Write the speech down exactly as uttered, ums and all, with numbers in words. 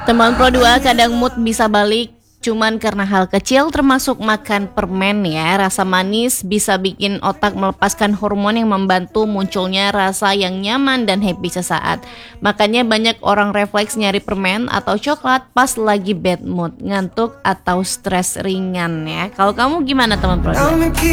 Teman Pro dua, kadang mood bisa balik cuman karena hal kecil termasuk makan permen ya. Rasa manis bisa bikin otak melepaskan hormon yang membantu munculnya rasa yang nyaman dan happy sesaat. Makanya banyak orang refleks nyari permen atau coklat pas lagi bad mood, ngantuk atau stres ringan ya. Kalau kamu gimana teman Pro dua?